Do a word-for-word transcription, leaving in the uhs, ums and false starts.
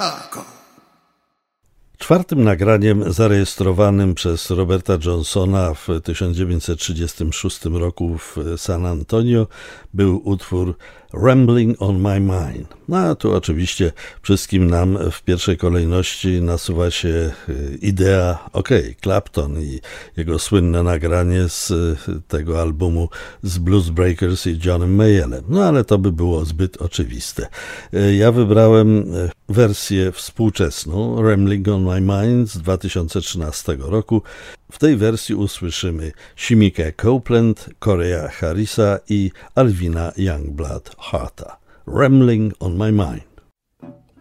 Chicago. Czwartym nagraniem zarejestrowanym przez Roberta Johnsona w tysiąc dziewięćset trzydziestym szóstym roku w San Antonio był utwór Rambling on My Mind. No a tu oczywiście wszystkim nam w pierwszej kolejności nasuwa się idea, okej, okay, Clapton i jego słynne nagranie z tego albumu z Blues Breakers i Johnem Mayallem. No ale to by było zbyt oczywiste. Ja wybrałem wersję współczesną, Rambling on My Mind z dwa tysiące trzynastego roku. W tej wersji usłyszymy Shimikę Copeland, Coreya Harrisa i Alvina Youngblood Harta. Rambling on My Mind.